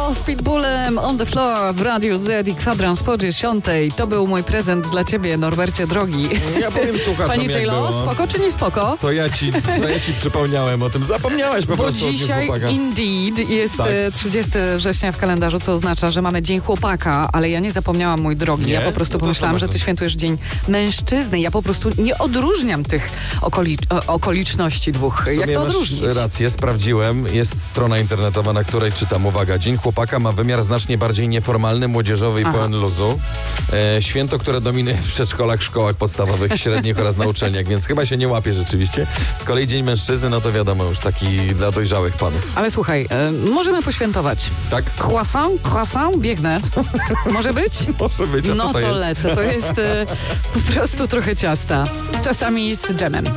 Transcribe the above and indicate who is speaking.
Speaker 1: Elo z Pitbullem on the floor w Radiu Z i Kwadrans po 10. To był mój prezent dla ciebie, Norbercie drogi.
Speaker 2: Ja powiem słuchaczom,
Speaker 1: Pani
Speaker 2: jak
Speaker 1: J-Lo,
Speaker 2: było.
Speaker 1: spoko czy nie spoko?
Speaker 2: To ja ci przypomniałem o tym. Zapomniałaś po
Speaker 1: Bo
Speaker 2: prostu o Dniu
Speaker 1: dzisiaj
Speaker 2: Chłopaka.
Speaker 1: indeed jest
Speaker 2: Tak.
Speaker 1: 30 września w kalendarzu, co oznacza, że mamy Dzień Chłopaka, ale ja nie zapomniałam, mój drogi.
Speaker 2: Nie?
Speaker 1: Ja po prostu
Speaker 2: No to
Speaker 1: pomyślałam,
Speaker 2: co
Speaker 1: że ty
Speaker 2: ważne.
Speaker 1: świętujesz Dzień Mężczyzny. Ja po prostu nie odróżniam tych okoliczności dwóch.
Speaker 2: W sumie
Speaker 1: Jak to
Speaker 2: masz
Speaker 1: odróżnić?
Speaker 2: rację, sprawdziłem. Jest strona internetowa, na której czytam. Uwaga, Dzień Chłopaka ma wymiar znacznie bardziej nieformalny, młodzieżowy i
Speaker 1: Aha.
Speaker 2: pełen luzu. Święto, które dominuje w przedszkolach, szkołach podstawowych, średnich oraz na uczelniach, więc chyba się nie łapie rzeczywiście. Z kolei Dzień Mężczyzny, no to wiadomo, już taki dla dojrzałych panów.
Speaker 1: Ale słuchaj, możemy poświętować.
Speaker 2: Tak?
Speaker 1: Croissant, biegnę. Może być?
Speaker 2: Może być, a
Speaker 1: No
Speaker 2: co
Speaker 1: to
Speaker 2: to jest?
Speaker 1: lecę. To jest po prostu trochę ciasta. Czasami z dżemem.